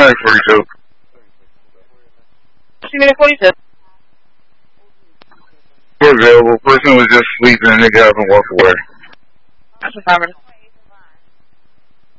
42. She made 47. We're available. Person was just sleeping and they got up and walked away. That's a 5 minutes.